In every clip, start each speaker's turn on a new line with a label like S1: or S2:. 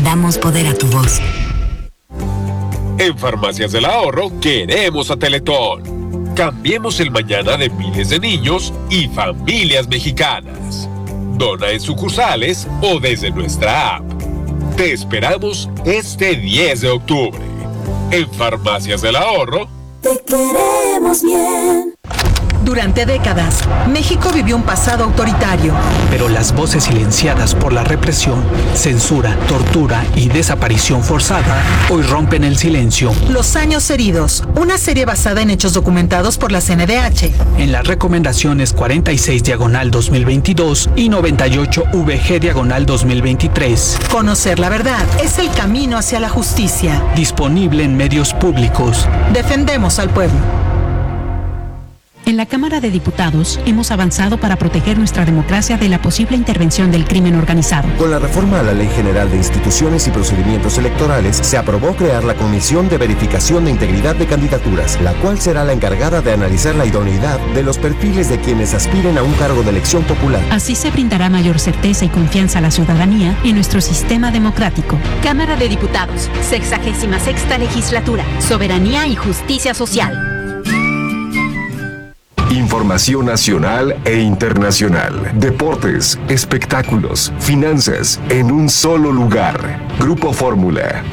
S1: Damos poder a tu voz.
S2: En Farmacias del Ahorro queremos a Teletón. Cambiemos el mañana de miles de niños y familias mexicanas. Dona en sucursales o desde nuestra app. Te esperamos este 10 de octubre. En Farmacias del Ahorro.
S3: Te queremos bien.
S4: Durante décadas, México vivió un pasado autoritario.
S5: Pero las voces silenciadas por la represión, censura, tortura y desaparición forzada hoy rompen el silencio.
S4: Los años heridos, una serie basada en hechos documentados por la CNDH.
S5: En las recomendaciones 46/2022 y 98/VG/2023.
S4: Conocer la verdad es el camino hacia la justicia.
S5: Disponible en medios públicos.
S4: Defendemos al pueblo.
S6: En la Cámara de Diputados hemos avanzado para proteger nuestra democracia de la posible intervención del crimen organizado.
S7: Con la reforma a la Ley General de Instituciones y Procedimientos Electorales, se aprobó crear la Comisión de Verificación de Integridad de Candidaturas, la cual será la encargada de analizar la idoneidad de los perfiles de quienes aspiren a un cargo de elección popular.
S6: Así se brindará mayor certeza y confianza a la ciudadanía en nuestro sistema democrático.
S8: Cámara de Diputados, 66ª Legislatura, Soberanía y Justicia Social.
S9: Información nacional e internacional, deportes, espectáculos, finanzas, en un solo lugar. Grupo Fórmula.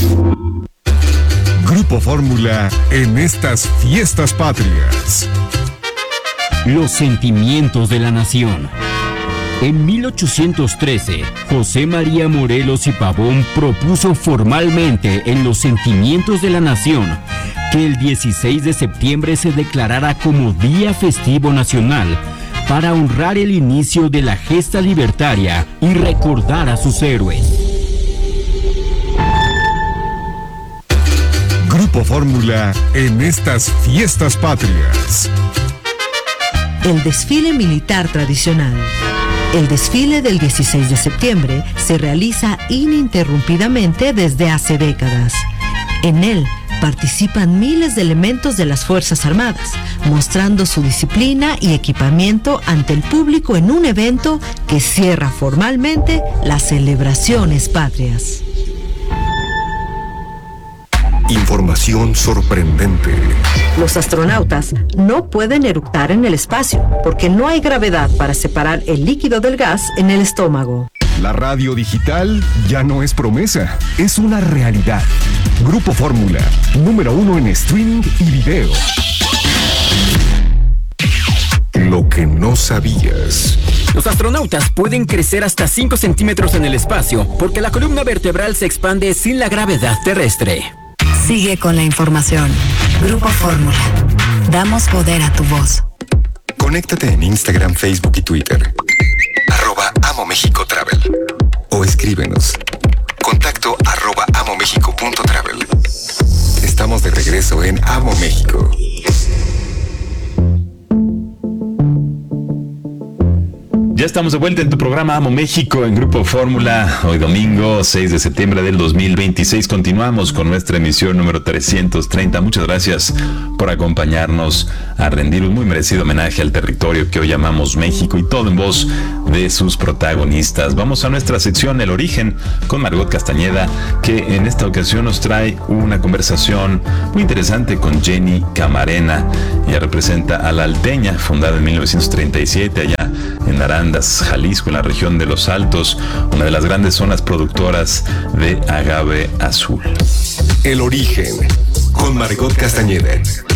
S10: Grupo Fórmula en estas fiestas patrias.
S11: Los sentimientos de la nación. En 1813, José María Morelos y Pavón propuso formalmente en los sentimientos de la nación que el 16 de septiembre se declarara como Día Festivo Nacional para honrar el inicio de la gesta libertaria y recordar a sus héroes.
S10: Grupo Fórmula en estas fiestas patrias.
S12: El desfile militar tradicional. El desfile del 16 de septiembre se realiza ininterrumpidamente desde hace décadas. En él participan miles de elementos de las Fuerzas Armadas, mostrando su disciplina y equipamiento ante el público en un evento que cierra formalmente las celebraciones patrias.
S9: Información sorprendente.
S12: Los astronautas no pueden eructar en el espacio porque no hay gravedad para separar el líquido del gas en el estómago.
S10: La radio digital ya no es promesa, es una realidad. Grupo Fórmula, número 1 en streaming y video.
S9: Lo que no sabías.
S11: Los astronautas pueden crecer hasta 5 centímetros en el espacio porque la columna vertebral se expande sin la gravedad terrestre.
S1: Sigue con la información. Grupo Fórmula. Damos poder a tu voz.
S9: Conéctate en Instagram, Facebook y Twitter. @AmoMéxicoTravel. O escríbenos. Contacto @amomexico.travel. Estamos de regreso en Amo México.
S13: Ya estamos de vuelta en tu programa Amo México en Grupo Fórmula. Hoy domingo 6 de septiembre del 2026 continuamos con nuestra emisión número 330. Muchas gracias por acompañarnos a rendir un muy merecido homenaje al territorio que hoy llamamos México y todo en voz de sus protagonistas. Vamos a nuestra sección El Origen con Margot Castañeda, que en esta ocasión nos trae una conversación muy interesante con Jenny Camarena. Ella representa a La Alteña, fundada en 1937 allá en Arandas, Jalisco, en la región de Los Altos, una de las grandes zonas productoras de agave azul.
S9: El Origen, con Margot Castañeda.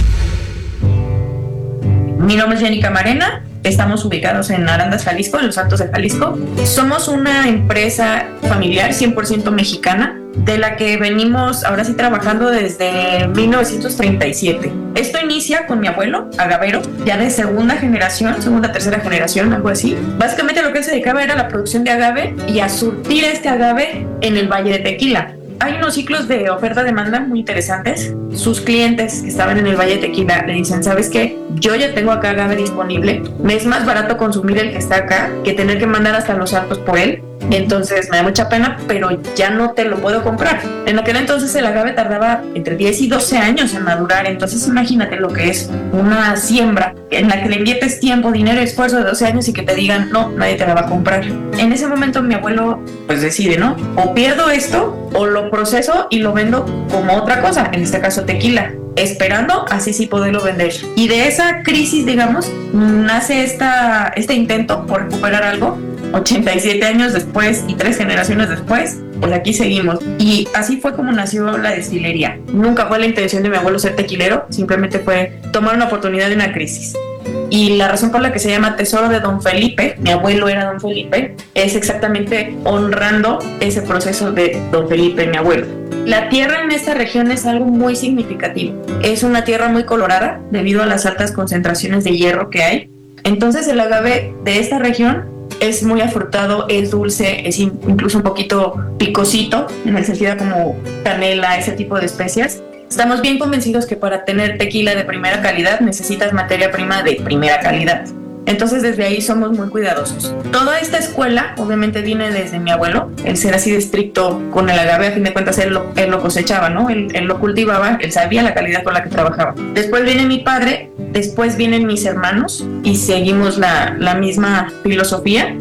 S14: Mi nombre es Jenny Camarena, estamos ubicados en Arandas, Jalisco, en Los Altos de Jalisco. Somos una empresa familiar 100% mexicana, de la que venimos ahora sí trabajando desde 1937. Esto inicia con mi abuelo, agavero, ya de segunda, tercera generación, algo así. Básicamente lo que él se dedicaba era la producción de agave y a surtir este agave en el Valle de Tequila. Hay unos ciclos de oferta-demanda muy interesantes. Sus clientes que estaban en el Valle de Tequila le dicen, ¿sabes qué? Yo ya tengo acá agave disponible. Me es más barato consumir el que está acá que tener que mandar hasta Los Altos por él. Entonces me da mucha pena, pero ya no te lo puedo comprar. En aquel entonces el agave tardaba entre 10 y 12 años en madurar. Entonces imagínate lo que es una siembra en la que le inviertes tiempo, dinero y esfuerzo de 12 años y que te digan, no, nadie te la va a comprar. En ese momento mi abuelo pues decide, ¿no? O pierdo esto o lo proceso y lo vendo como otra cosa, en este caso tequila, esperando así sí poderlo vender. Y de esa crisis, digamos, nace este intento por recuperar algo. 87 años después y 3 generaciones después, pues aquí seguimos. Y así fue como nació la destilería. Nunca fue la intención de mi abuelo ser tequilero, simplemente fue tomar una oportunidad de una crisis. Y la razón por la que se llama Tesoro de Don Felipe, mi abuelo era Don Felipe, es exactamente honrando ese proceso de Don Felipe, mi abuelo. La tierra en esta región es algo muy significativo. Es una tierra muy colorada debido a las altas concentraciones de hierro que hay. Entonces el agave de esta región es muy afrutado, es dulce, es incluso un poquito picosito, en el sentido como canela, ese tipo de especias. Estamos bien convencidos que para tener tequila de primera calidad necesitas materia prima de primera calidad. Entonces desde ahí somos muy cuidadosos. Toda esta escuela obviamente viene desde mi abuelo, el ser así de estricto con el agave, a fin de cuentas él lo cosechaba, ¿no? Él lo cultivaba, él sabía la calidad con la que trabajaba. Después viene mi padre, después vienen mis hermanos y seguimos la misma filosofía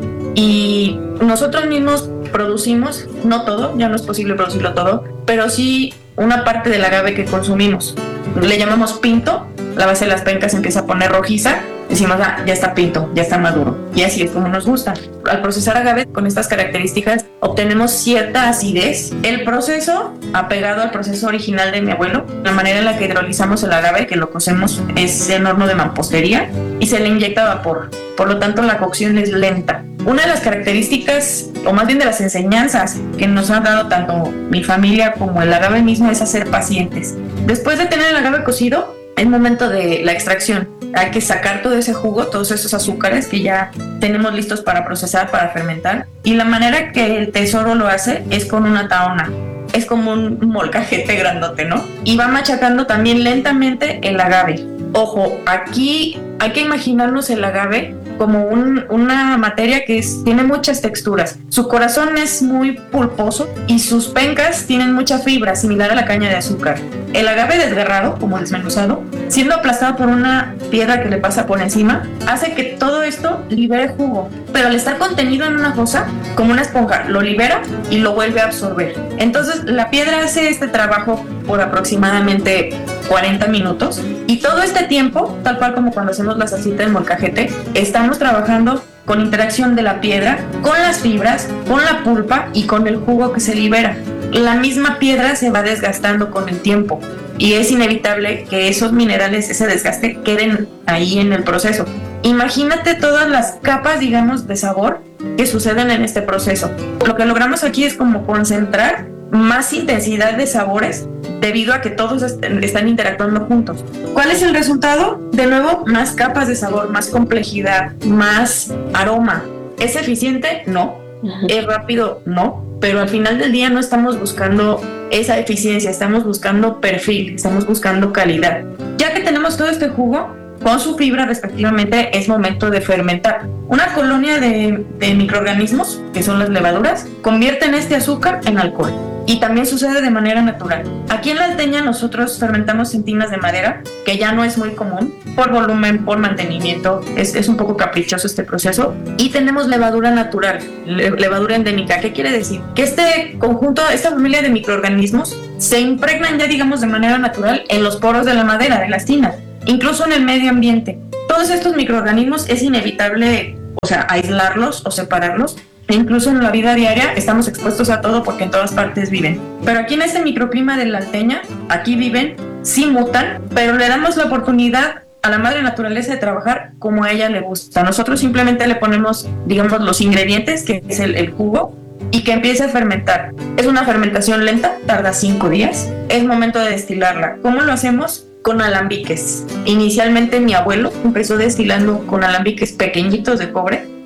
S14: y nosotros mismos producimos, no todo, ya no es posible producirlo todo, pero sí una parte del agave que consumimos. Le llamamos pinto, la base de las pencas empieza a poner rojiza, decimos, ya está pinto, ya está maduro. Y así es como nos gusta. Al procesar agave con estas características obtenemos cierta acidez. El proceso, apegado al proceso original de mi abuelo, la manera en la que hidrolizamos el agave, que lo cocemos, es en horno de mampostería y se le inyecta vapor. Por lo tanto, la cocción es lenta. Una de las características, o más bien de las enseñanzas que nos han dado tanto mi familia como el agave mismo, es a ser pacientes. Después de tener el agave cocido, es momento de la extracción. Hay que sacar todo ese jugo, todos esos azúcares que ya tenemos listos para procesar, para fermentar. Y la manera que el Tesoro lo hace es con una tahona. Es como un molcajete grandote, ¿no? Y va machacando también lentamente el agave. Ojo, aquí hay que imaginarnos el agave como una materia que tiene muchas texturas. Su corazón es muy pulposo y sus pencas tienen mucha fibra, similar a la caña de azúcar. El agave desgarrado, como desmenuzado, siendo aplastado por una piedra que le pasa por encima, hace que todo esto libere jugo. Pero al estar contenido en una fosa, como una esponja, lo libera y lo vuelve a absorber. Entonces la piedra hace este trabajo por aproximadamente 40 minutos y todo este tiempo, tal cual como cuando hacemos la salsita del molcajete, estamos trabajando con interacción de la piedra, con las fibras, con la pulpa y con el jugo que se libera. La misma piedra se va desgastando con el tiempo y es inevitable que esos minerales, ese desgaste, queden ahí en el proceso. Imagínate todas las capas, digamos, de sabor que suceden en este proceso. Lo que logramos aquí es como concentrar más intensidad de sabores debido a que todos están interactuando juntos. ¿Cuál es el resultado? De nuevo, más capas de sabor, más complejidad, más aroma. ¿Es eficiente? No. ¿Es rápido? No. Pero al final del día no estamos buscando esa eficiencia, estamos buscando perfil, estamos buscando calidad. Ya que tenemos todo este jugo, con su fibra respectivamente, es momento de fermentar. Una colonia de microorganismos, que son las levaduras, convierten este azúcar en alcohol. Y también sucede de manera natural. Aquí en la Alteña nosotros fermentamos en tinas de madera, que ya no es muy común, por volumen, por mantenimiento, es un poco caprichoso este proceso. Y tenemos levadura natural, levadura endémica. ¿Qué quiere decir? Que este conjunto, esta familia de microorganismos, se impregnan ya, digamos, de manera natural en los poros de la madera, de las tinas, incluso en el medio ambiente. Todos estos microorganismos es inevitable, aislarlos o separarlos. Incluso en la vida diaria estamos expuestos a todo porque en todas partes viven. Pero aquí en este microclima de la Alteña, aquí viven, sí mutan, pero le damos la oportunidad a la madre naturaleza de trabajar como a ella le gusta. Nosotros simplemente le ponemos, digamos, los ingredientes, que es el jugo, y que empiece a fermentar. Es una fermentación lenta, tarda 5 días. Es momento de destilarla. ¿Cómo lo hacemos? Con alambiques. Inicialmente mi abuelo empezó destilando con alambiques pequeñitos de cobre,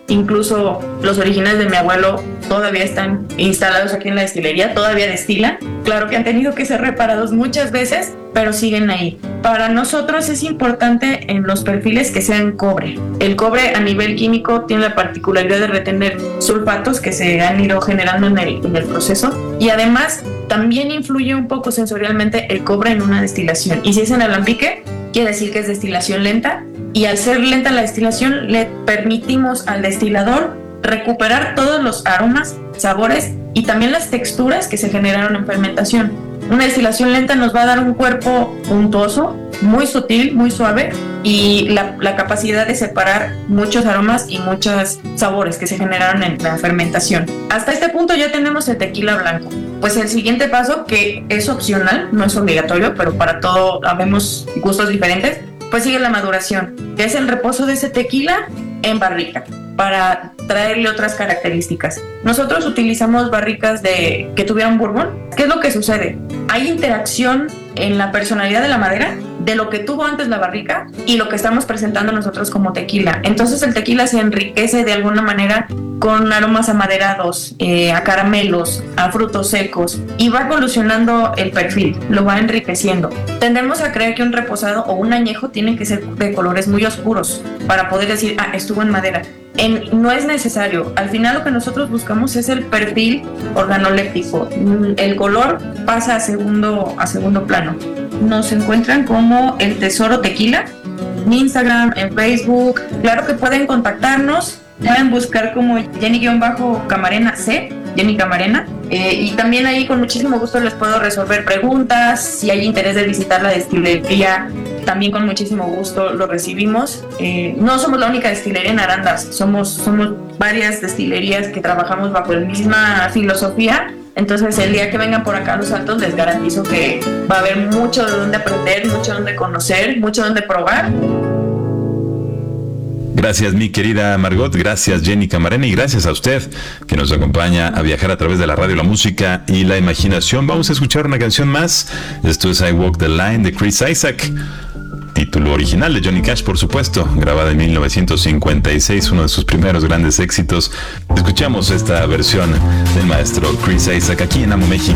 S14: incluso los originales de mi abuelo todavía están instalados aquí en la destilería, todavía destilan. Claro que han tenido que ser reparados muchas veces, pero siguen ahí. Para nosotros es importante en los perfiles que sean cobre. El cobre a nivel químico tiene la particularidad de retener sulfatos que se han ido generando en el proceso, y además también influye un poco sensorialmente el cobre en una destilación. Y si es en alambique, quiere decir que es destilación lenta, y al ser lenta la destilación le permitimos al destilador recuperar todos los aromas, sabores y también las texturas que se generaron en fermentación. Una destilación lenta nos va a dar un cuerpo untuoso, muy sutil, muy suave, y la capacidad de separar muchos aromas y muchos sabores que se generaron en la fermentación. Hasta este punto ya tenemos el tequila blanco. Pues el siguiente paso, que es opcional, no es obligatorio, pero para todo habemos gustos diferentes, pues sigue la maduración, que es el reposo de ese tequila en barrica, para traerle otras características. Nosotros utilizamos barricas que tuvieran bourbon. ¿Qué es lo que sucede? Hay interacción en la personalidad de la madera de lo que tuvo antes la barrica y lo que estamos presentando nosotros como tequila. Entonces el tequila se enriquece de alguna manera con aromas amaderados, a caramelos, a frutos secos, y va evolucionando el perfil, lo va enriqueciendo. Tendemos a creer que un reposado o un añejo tienen que ser de colores muy oscuros para poder decir, estuvo en madera. No es necesario. Al final lo que nosotros buscamos es el perfil organoléptico. El color pasa a segundo plano. Nos encuentran como El Tesoro Tequila en Instagram, en Facebook. Claro que pueden contactarnos, pueden buscar como Jenny-Camarena C, Jenny Camarena, y también ahí con muchísimo gusto les puedo resolver preguntas. Si hay interés de visitar la destilería, también con muchísimo gusto lo recibimos. No somos la única destilería en Arandas, somos varias destilerías que trabajamos bajo la misma filosofía. Entonces el día que vengan por acá a Los Altos les garantizo que va a haber mucho de dónde aprender, mucho de dónde conocer, mucho de dónde probar.
S13: Gracias, mi querida Margot, gracias Jenny Camarena, y gracias a usted que nos acompaña a viajar a través de la radio, la música y la imaginación. Vamos a escuchar una canción más. Esto es I Walk the Line de Chris Isaak, título original de Johnny Cash, por supuesto, grabada en 1956, uno de sus primeros grandes éxitos. Escuchamos esta versión del maestro Chris Isaak aquí en Amo México.